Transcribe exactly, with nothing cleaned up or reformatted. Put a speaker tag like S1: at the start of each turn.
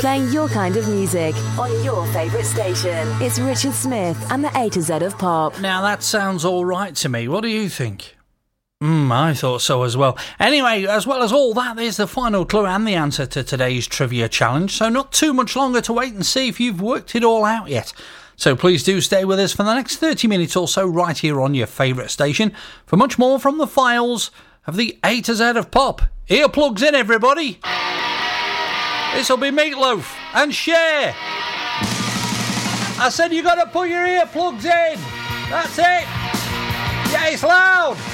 S1: Playing your kind of music on your favourite station. It's Richard Smith and the A to Z of Pop.
S2: Now that sounds all right to me. What do you think? Hmm, I thought so as well. Anyway, as well as all that, there's the final clue and the answer to today's trivia challenge. So not too much longer to wait and see if you've worked it all out yet. So please do stay with us for the next thirty minutes or so right here on your favourite station for much more from the files of the A to Z of Pop. Earplugs in, everybody. This'll be Meatloaf and Cher. I said you got to put your earplugs in. That's it. Yeah, it's loud.